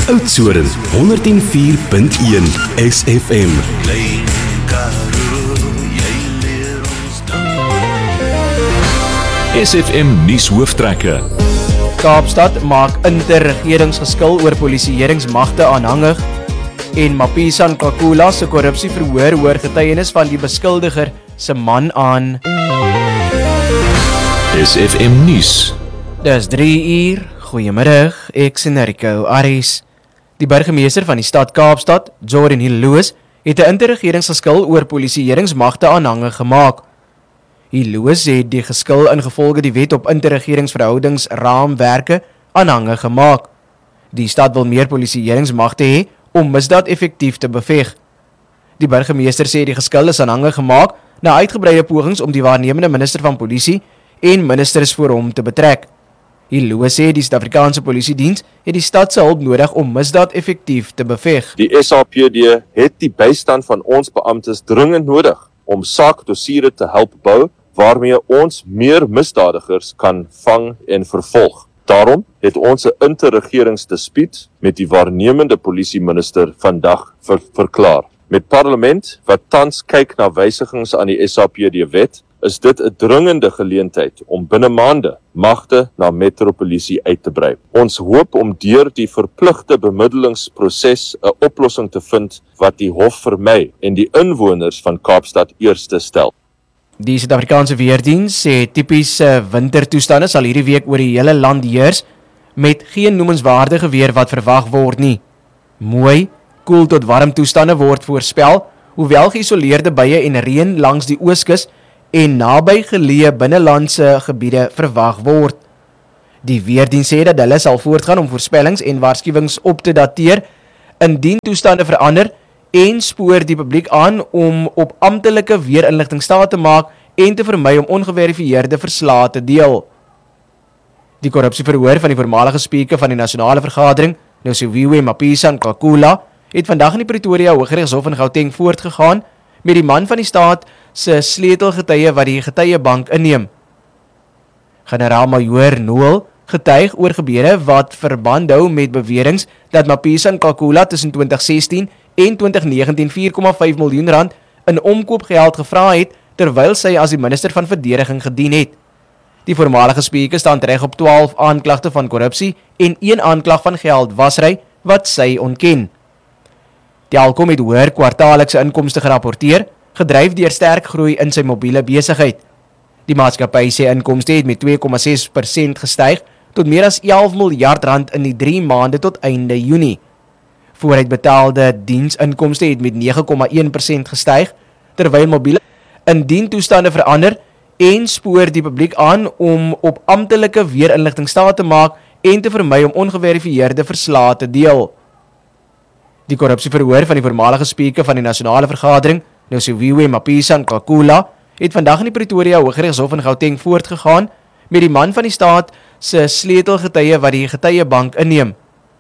Oudtshoorn 104.1 SFM. Klein Karoo, jy leer ons dan. SFM nuus hooftrekke. Kaapstad maak interregeringsgeskil oor polisieeringsmagte aanhangig en Mapisan Kakula se korrupsieverhoor hoor getuienis van die beskuldiger se man aan. SFM nuus. Dis 3 uur. Goeiemiddag, ek sien Rico Aris. Die burgemeester van die stad Kaapstad, Jordan Hilloos, het 'n interregeringsgeskil oor polisieeringsmagte aanhangig gemaak. Hilloos het die geskil ingevolge die wet op interregeringsverhoudings raamwerke aanhangig gemaak. Die stad wil meer polisieeringsmagte hê om misdaad effektief te beveg. Die burgemeester sê die geskil is aanhangig gemaak na uitgebreide pogings om die waarnemende minister van polisie en ministers voor hom te betrek. Hilloos sê die Suid-Afrikaanse Polisiediens het die stad se hulp nodig om misdaad effektief te beveg. Die SAPD het die bystand van ons beamptes dringend nodig om saakdossiere te help bou waarmee ons meer misdadigers kan vang en vervolg. Daarom het ons 'n interregeringsdispuut met die waarnemende polisieminister vandag verklaar. Met parlement wat tans kyk na wysigings aan die SAPD-wet, is dit 'n dringende geleentheid om binne maande magte na metropolisie uit te brei. Ons hoop om deur die verpligte bemiddelingsproses 'n oplossing te vind wat die hof vermy en die inwoners van Kaapstad eerste stel. Die Suid-Afrikaanse Weerdiens sê tipiese wintertoestande sal hierdie week oor die hele land heers met geen noemenswaardige weer wat verwag word nie. Mooi, koel tot warm toestande word voorspel, hoewel geïsoleerde buie en reën langs die ooskus en naby geleë binnelandse gebiede verwag word. Die Weerdiens sê dat hulle sal voortgaan om voorspellings en waarskuwings op te dateer indien toestande verander en spoor die publiek aan om op amptelike weerinligting staat te maak en te vermy om ongeverifieerde verslae te deel. Die korrupsieverhoor van die voormalige spreker van die nasionale vergadering, Nosiviwe Mapisan Kakula, het vandag in die Pretoria Hooggeregshof in Gauteng voortgegaan met die man van die staat se sleutelgetuie wat die getuiebank inneem. Generaal-majoor Noel getuig oor gebeure wat verband hou met beweringe dat Mapisan Kakula tussen 2016 en 2019 4,5 miljoen rand in omkoopgeld gevra het terwyl sy as die minister van verdediging gedien het. Die voormalige spreker staan reg op 12 aanklagte van korrupsie en 1 aanklag van geldwasery wat sy ontken. Telkom het hoër kwartaallikse inkomste gerapporteer, gedryf deur sterk groei in sy mobiele besigheid. Die maatskappy sê inkomste het met 2,6% gestyg tot meer as 11 miljard rand in die 3 maande tot einde Junie. Vooruitbetaalde diensinkomste het met 9,1% gestyg, terwyl mobiele indien toestande verander en spoor die publiek aan om op amptelike weerinligting staat te maak en te vermy om ongeverifieerde verslae te deel. Die korrupsieverhoor van die voormalige spreker van die nasionale vergadering, Nosiviwe Mapisan Kakula, het vandag in die Pretoria Hooggeregshof in Gauteng voortgegaan met die man van die staat se sleutelgetuie wat die getuiebank inneem.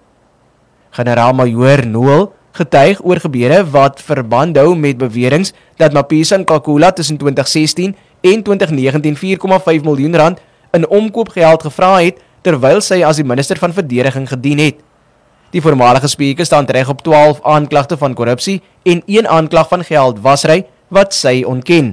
Generaal-majoor Noel getuig oor gebeure wat verband hou met beweringe dat Mapisan Kakula tussen 2016 en 2019 4,5 miljoen rand in omkoopgeld gevra het terwyl sy as die minister van verdediging gedien het. Die voormalige spreker staan reg op 12 aanklagte van korrupsie en 1 aanklag van geldwasery wat sy ontken.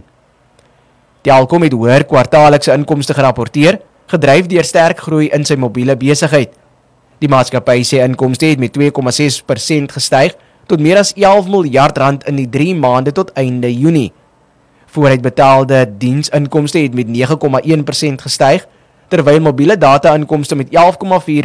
Telkom het hoër kwartaallikse inkomste gerapporteer, gedryf deur sterk groei in sy mobiele besigheid. Die maatskappy sê inkomste het met 2,6% gestyg tot meer as 11 miljard rand in die 3 maande tot einde Junie. Vooruitbetaalde diensinkomste het met 9,1% gestyg, terwyl mobiele data-inkomste met 11,4%